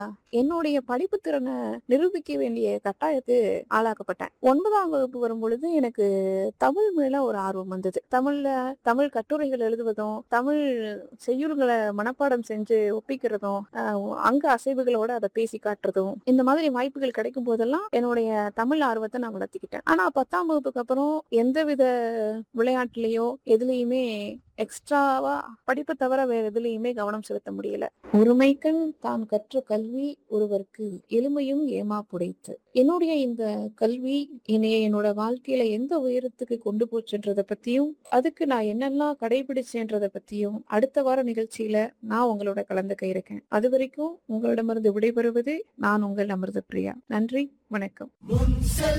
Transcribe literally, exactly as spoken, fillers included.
என்னுடைய படிப்பு திறனை நிரூபிக்க வேண்டிய கட்டாயத்து ஆளாக்கப்பட்டேன். ஒன்பதாம் வகுப்பு வரும்பொழுது எனக்கு தமிழ் மேல ஒரு ஆர்வம் வந்தது. தமிழ்ல தமிழ் கட்டுரைகள் எழுதுவதும், தமிழ் செய்யுள்கள மனப்பாடம் செஞ்சு ஒப்பிக்கிறதும், அ அங்க அசைவுகளோட அத பேசி காட்டுறதும், இந்த மாதிரி வாய்ப்புகள் கிடைக்கும் போதெல்லாம் என்னுடைய தமிழ் ஆர்வத்த நான் வளர்த்துக்கிட்டேன். ஆனா பத்தாம் வகுப்புக்கு அப்புறம் எந்தவித விளையாட்டுலயோ, எதுலயுமே எக்ஸ்ட்ராவா படிப்ப தவிர வேற எதுலயுமே கவனம் செலுத்த முடியல. "ஒருமைக்கண் தாம் கற்ற கல்வி ஒருவர்க்கு எளிமையும் ஏமா புடைத்து." என்னுடைய இந்த கல்வி என்னைய என்னோட வாழ்க்கையில எந்த உயரத்துக்கு கொண்டு போச்சுன்றத பத்தியும், அதுக்கு நான் என்னெல்லாம் கடைபிடிச்சேன்றத பத்தியும் அடுத்த வார நிகழ்ச்சியில நான் உங்களோட கலந்துக்க இருக்கேன். அதுவரைக்கும் உங்களிடமிருந்து விடைபெறுவது நான் உங்கள் அமிர்தப்பிரியா. நன்றி, வணக்கம்.